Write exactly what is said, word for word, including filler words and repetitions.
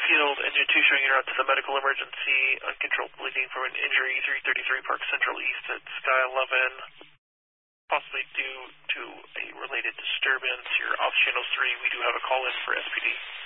field, engine two showing you're out to the medical emergency, uncontrolled bleeding from an injury, three thirty-three Park Central East at Sky eleven, possibly due to a related disturbance. You're off channel three, we do have a call in for S P D.